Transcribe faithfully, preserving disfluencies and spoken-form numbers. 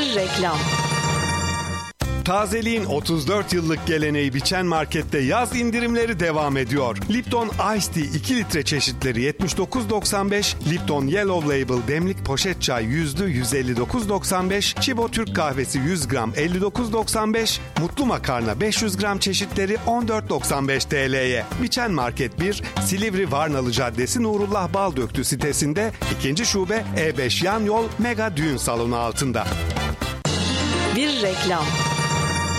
Bir reklam. Tazeliğin otuz dört yıllık geleneği Biçen Market'te yaz indirimleri devam ediyor. Lipton Ice Tea iki litre çeşitleri yetmiş dokuz doksan beş, Lipton Yellow Label demlik poşet çay yüzlü yüz elli dokuz doksan beş, Chibo Türk kahvesi yüz gram elli dokuz doksan beş, Mutlu Makarna beş yüz gram çeşitleri on dört doksan beş T L'ye. Biçen Market bir, Silivri Varnalı Caddesi Nurullah Baldöktü sitesinde, ikinci şube E beş yan yol Mega Düğün Salonu altında. Bir reklam.